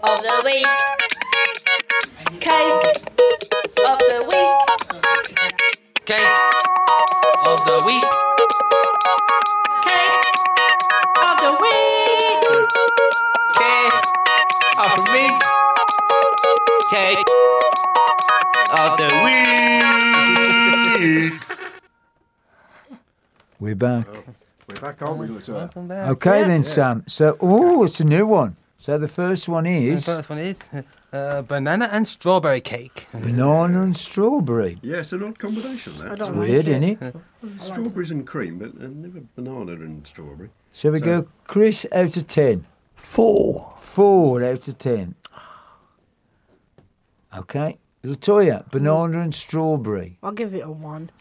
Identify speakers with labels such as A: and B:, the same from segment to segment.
A: of the week. Cake of the week.
B: Cake of the week.
A: Cake of the week.
B: Cake of the week. Cake of the week.
C: We're back.
D: We're back, aren't we, Latoya?
C: Okay then, Sam. So, it's a new one. So the first one
B: The
C: is
B: first one is banana and strawberry cake.
C: banana and strawberry.
D: Yeah, it's an odd combination, that.
C: It's weird, isn't it?
D: Strawberries and cream, but never banana and strawberry.
C: Shall we go, Chris, out of 10?
E: 4.
C: 4 out of 10. Okay. Latoya, banana and strawberry.
F: I'll give it a 1.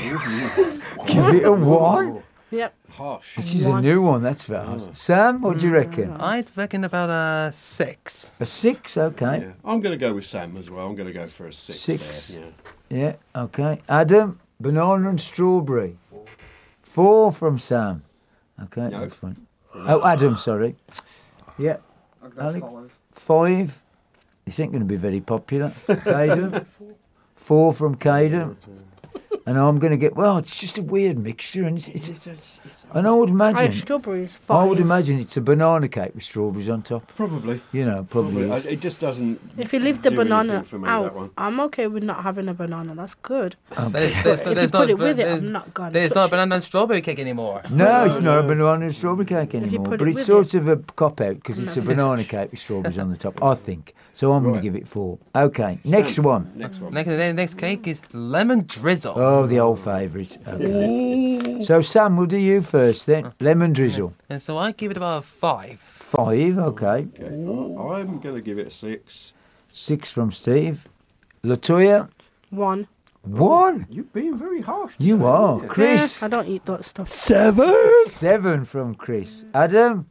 C: Give it a 1?
F: Yep.
D: Harsh.
C: This is a new one, that's fast. Sam, what do you reckon?
B: I'd reckon about a 6.
C: A 6, okay.
D: Yeah. I'm going to go with Sam as well. I'm going to go for a 6.
C: 6.
D: There.
C: Yeah, okay. Adam, banana and strawberry. 4 from Sam. Okay,
D: No.
C: that's fine. Oh, Adam, sorry. Yeah.
E: I'll go
C: Alex?
E: 5.
C: 5. This ain't going to be very popular. Caden. 4 from Caden. And I'm going to get, it's just a weird mixture. And and I would
F: I have
C: imagine,
F: strawberries. 5.
C: I would imagine it's a banana cake with strawberries on top.
D: Probably.
C: You know, probably. is.
D: It just doesn't.
F: If you leave the
D: do
F: banana
D: anything for me, that
F: out,
D: one.
F: I'm okay with not having a banana. That's good.
B: There's
F: If you put it with it, I'm not going to
B: There's
F: touch
B: not a
F: it.
B: banana and strawberry cake anymore.
C: No, it's not a banana and strawberry cake
F: you
C: anymore.
F: put
C: But
F: it
C: it's
F: with
C: sort of a cop-out because it's a banana cake with strawberries on the top, I think. So I'm going to
D: Right.
C: give it 4. Okay, next one.
D: Next one.
B: Next cake is lemon drizzle.
C: Oh, the old favourite. Okay. So, Sam, we'll do you first then. Lemon drizzle.
B: And so I give it about a 5.
C: 5, okay.
D: Okay. I'm going to give it a 6.
C: 6 from Steve. Latoya,
F: 1.
C: 1.
D: You're being very harsh.
C: You
D: today,
C: are.
D: aren't you?
C: Chris,
F: I don't eat that stuff.
E: 7.
C: 7 from Chris. Adam,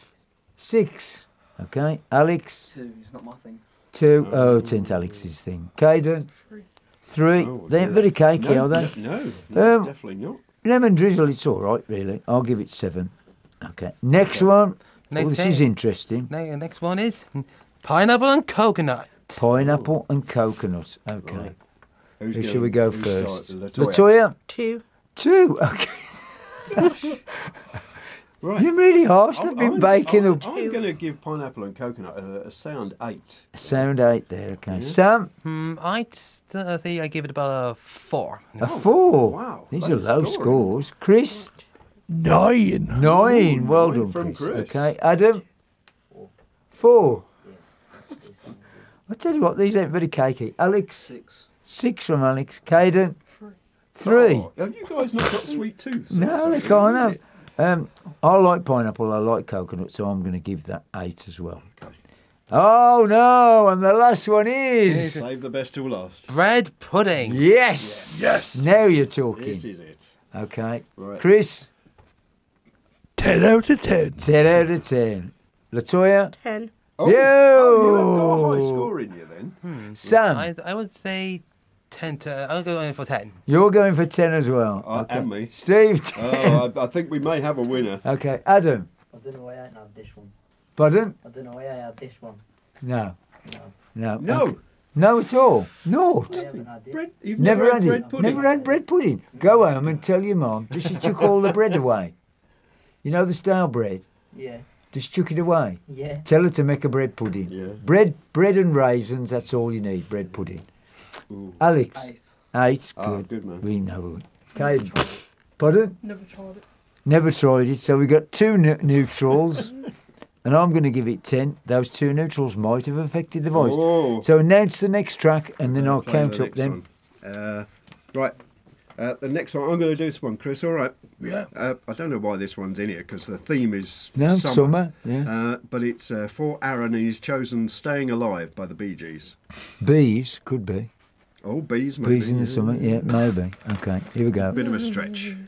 C: 6. Okay. Alex,
E: 2. It's not my thing.
C: 2. Oh, it's ain't Alex's thing. Caden, 3.
D: Oh,
C: They ain't very cakey,
D: No,
C: are they?
D: no, definitely not.
C: Lemon drizzle, it's all right, really. I'll give it 7. Okay. Next one.
B: Next
C: This
B: cake.
C: is interesting.
B: Next one is pineapple and coconut.
C: Pineapple and coconut. Okay.
D: Right.
C: Who
D: Who's
C: shall we go
D: who
C: first?
D: starts?
C: Latoya,
F: 2.
C: 2. Okay.
D: Right.
C: You're really harsh. They've been baking up.
D: I'm going to give pineapple and coconut a sound 8.
C: Sound 8 there. Okay. Sam,
B: I'd think I give it about a 4.
C: a 4.
D: wow.
C: These
D: Low
C: are low
D: scoring.
C: scores. Chris,
E: 9.
C: 9. Well
D: 9
C: done,
D: from
C: Chris.
D: Chris.
C: Okay. Adam, 4. I tell you what, these ain't very cakey. Alex, 6 from Alex. Caden, 3.
D: Oh, have you guys not got sweet tooths?
C: No, they can't have. I like pineapple, I like coconut, so I'm going to give that 8 as well.
D: Okay.
C: Oh, no, and the last one is...
D: Save the best till last.
B: Bread pudding.
C: Yes!
D: Yes.
C: Now you're talking.
D: This is it.
C: Okay.
D: Right.
C: Chris,
E: 10 out of 10.
C: 10 out of 10. Latoya,
F: 10.
D: Oh,
C: Yo!
D: you have got a high score in you then.
C: Sam,
B: I would say 10 I'll go in for 10.
C: you're going for 10 as well.
D: And me.
C: Steve, 10.
D: Oh, I think we may have a winner.
C: Okay, Adam,
G: I don't know why I ain't had this one.
C: pardon?
G: I don't know why I had this one.
C: No.
G: No.
C: No.
D: No.
C: Okay. No at all. Not.
G: I haven't had it.
D: Bread. You've
C: Never had
D: bread
C: it.
D: pudding.
C: Never had bread pudding. Go home and tell your mum. Does she chuck all the bread away? You know the stale bread?
G: Yeah.
C: Does she chuck it away?
G: Yeah.
C: Tell her to make a bread pudding.
D: Yeah.
C: Bread and raisins, that's all you need, bread pudding.
D: Ooh.
C: Alex,
G: 8.
C: 8,
D: Ah,
C: good.
D: good man.
C: We know. Okay. Pardon?
F: Never tried it.
C: Never tried it. So we got 2 neutrals, and I'm going to give it 10. Those 2 neutrals might have affected the voice.
D: Oh.
C: So announce the next track, and then I'll
D: Play
C: count
D: the
C: up
D: next
C: them.
D: one. Right. The next one, I'm going to do this one, Chris. All right.
E: Yeah.
D: I don't know why this one's in here because the theme is
C: No,
D: summer.
C: summer. Yeah.
D: But it's for Aaron, and he's chosen "Staying Alive" by the Bee Gees.
C: Bees could be.
D: Oh, bees, maybe.
C: Bees in the summer. Yeah, maybe. Okay, here we go.
D: Bit of a stretch.